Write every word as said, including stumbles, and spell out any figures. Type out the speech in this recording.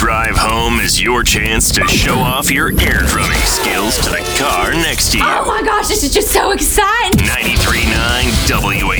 drive home is your chance to show off your air drumming skills to the car next to you. Oh my gosh, this is just so exciting. ninety-three point nine W A